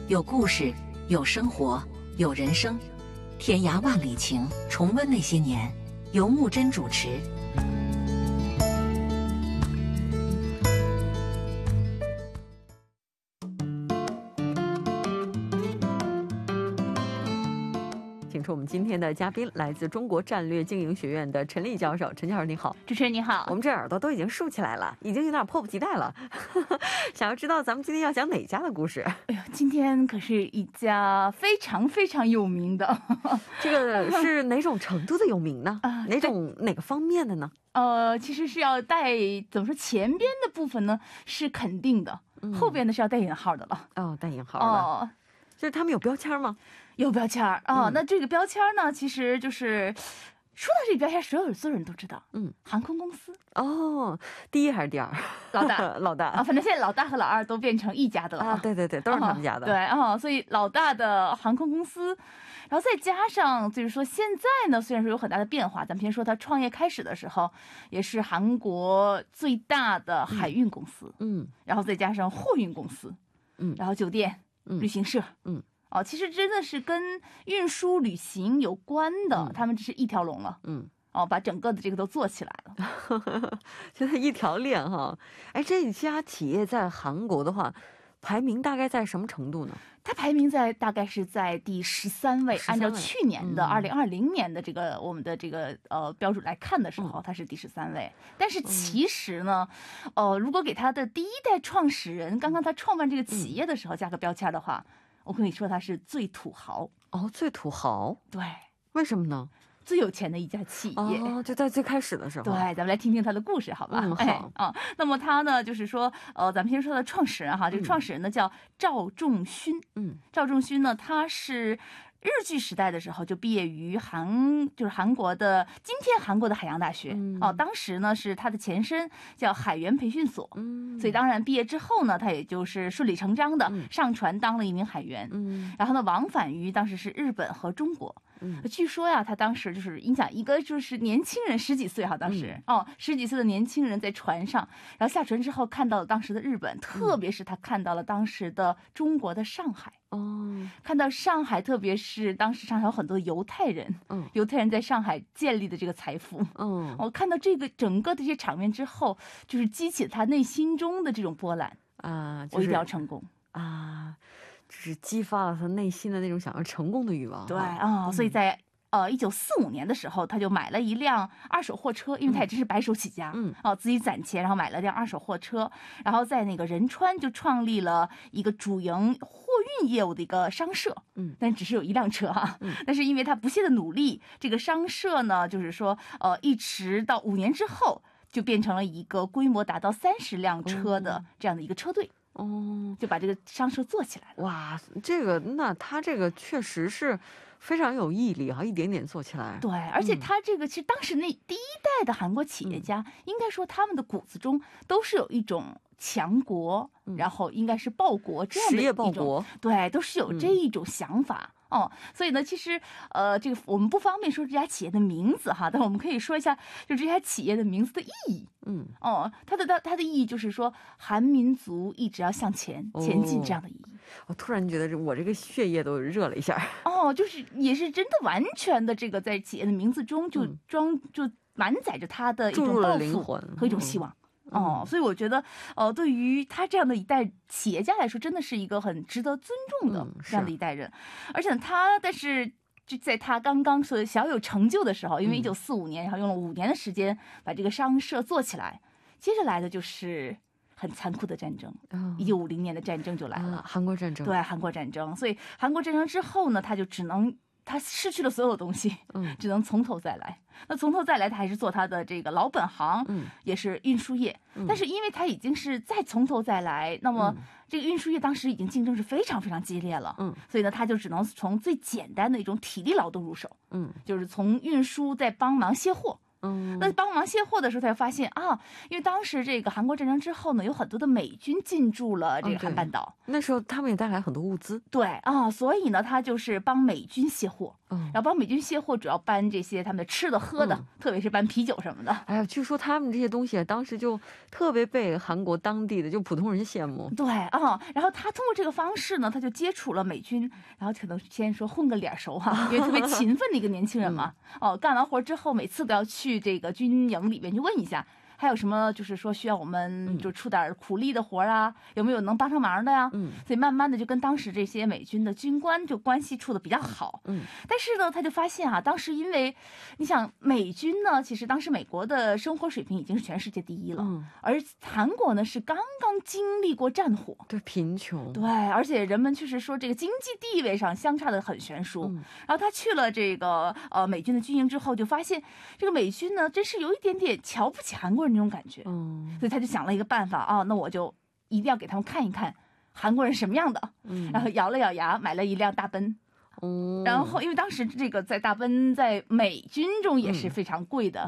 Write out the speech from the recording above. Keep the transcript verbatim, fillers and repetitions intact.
有故事，有生活，有人生，天涯万里情，重温那些年，由木真主持。 请出我们今天的嘉宾，来自中国战略经营学院的陈丽教授。陈教授你好。 主持人你好。 我们这耳朵都已经竖起来了，已经有点迫不及待了想要知道咱们今天要讲哪家的故事？ 哎呦，今天可是一家非常非常有名的这个是哪种程度的有名呢？呃、哪种哪个方面的呢？ 呃，其实是要带怎么说，前边的部分呢是肯定的，嗯、后边呢是要带引号的了。 哦，带引号的。哦，就是他们有标签吗？ 有标签啊、哦嗯，那这个标签呢，其实就是说到这个标签，所有所有人都知道，嗯，航空公司。 哦，第一还是第二？ 老大， 老大啊，反正现在老大和老二都变成一家的了啊，对对对，都是他们家的。 哦、对啊、哦，所以老大的航空公司，然后再加上就是说现在呢，虽然说有很大的变化，咱们先说他创业开始的时候，也是韩国最大的海运公司，嗯，然后再加上货运公司，嗯，然后酒店、嗯、旅行社，嗯。哦，其实真的是跟运输旅行有关的，嗯、他们只是一条龙了。嗯，哦，把整个的这个都做起来了， 现在一条链哈。哎，这家企业在韩国的话，排名大概在什么程度呢？ 它排名在大概是在第十三位，按照去年的二零二零年的这个、嗯、我们的这个呃标准来看的时候，它是第十三位。但是其实呢，嗯、呃，如果给他的第一代创始人，刚刚他创办这个企业的时候加个标签的话。我跟你说，他是最土豪哦，最土豪， 对， 为什么呢？ 最有钱的一家企业哦，就在最开始的时候。 对，咱们来听听他的故事，好吧？ 嗯，好哎、啊。那么他呢，就是说，呃，咱们先说他的创始人哈，这个创始人呢叫赵仲勋，嗯，赵仲勋呢，他是日据时代的时候就毕业于韩，就是韩国的今天韩国的海洋大学、嗯、哦，当时呢是他的前身叫海员培训所，嗯，所以当然毕业之后呢，他也就是顺理成章的上船当了一名海员，嗯，然后呢往返于当时是日本和中国。嗯，据说呀，他当时就是你想一个就是年轻人十几岁哈，当时、嗯、哦十几岁的年轻人在船上，然后下船之后看到了当时的日本，特别是他看到了当时的中国的上海。哦，看到上海，特别是当时上海有很多犹太人，嗯，犹太人在上海建立的这个财富，嗯，我看到这个整个的这些场面之后，就是激起他内心中的这种波澜啊、就是，我一定要成功啊。就是激发了他内心的那种想要成功的欲望。 对啊、哦，所以在呃一九四五年的时候，他就买了一辆二手货车，因为他也真是白手起家，嗯，哦，自己攒钱，然后买了辆二手货车，然后在那个仁川就创立了一个主营货运业务的一个商社，嗯，但只是有一辆车哈，嗯，但是因为他不懈的努力，这个商社呢，就是说呃一直到五年之后，就变成了一个规模达到三十辆车的这样的一个车队。哦，就把这个商社做起来了。 哇，这个那他这个确实是非常有毅力啊，一点点做起来。 对，而且他这个其实当时那第一代的韩国企业家，嗯、应该说他们的骨子中都是有一种强国，嗯、然后应该是报国这样的一种， 实业报国， 对，都是有这一种想法。嗯哦，所以呢，其实，呃，这个我们不方便说这家企业的名字哈，但我们可以说一下，就这家企业的名字的意义。嗯，哦，它的它它的意义就是说，韩民族一直要向前前进这样的意义。哦、 我突然觉得我这个血液都热了一下。 哦，就是也是真的完全的这个在企业的名字中就装、嗯、就满载着它的一种抱负和一种希望。嗯哦，所以我觉得，呃，对于他这样的一代企业家来说，真的是一个很值得尊重的这样的一代人。嗯、而且他，但是就在他刚刚说小有成就的时候，因为一九四五年，然后用了五年的时间把这个商社做起来，接着来的就是很残酷的战争。一九五零年的战争就来了， 啊、韩国战争。 对，韩国战争。所以韩国战争之后呢，他就只能。他失去了所有东西，嗯，只能从头再来。那从头再来，他还是做他的这个老本行，嗯，也是运输业。嗯、但是因为他已经是再从头再来，那么这个运输业当时已经竞争是非常非常激烈了，嗯，所以呢，他就只能从最简单的一种体力劳动入手，嗯，就是从运输再帮忙卸货， 嗯， 那帮忙卸货的时候，他就发现啊，因为当时这个韩国战争之后呢，有很多的美军进驻了这个韩半岛， 嗯、那时候他们也带来很多物资。 对啊，所以呢，他就是帮美军卸货。 嗯， 然后帮美军卸货，主要搬这些他们的吃的喝的，嗯、特别是搬啤酒什么的。 哎呀，据说他们这些东西当时就特别被韩国当地的就普通人羡慕。 对啊，然后他通过这个方式呢，他就接触了美军，然后可能先说混个脸熟哈、啊，因为特别勤奋的一个年轻人嘛。嗯、哦，干完活之后，每次都要去这个军营里面去问一下。还有什么就是说需要我们就出点苦力的活啊、嗯、有没有能帮上忙的呀？嗯，所以慢慢的就跟当时这些美军的军官就关系处的比较好。嗯，但是呢，他就发现啊，当时因为你想美军呢，其实当时美国的生活水平已经是全世界第一了，嗯，而韩国呢是刚刚经历过战火， 对，贫穷， 对，而且人们确实说这个经济地位上相差的很悬殊。嗯、然后他去了这个呃美军的军营之后，就发现这个美军呢，真是有一点点瞧不起韩国人那种感觉。嗯，所以他就想了一个办法啊，那我就一定要给他们看一看韩国人什么样的。嗯，然后咬了咬牙，买了一辆大奔。嗯，然后因为当时这个在大奔在美军中也是非常贵的。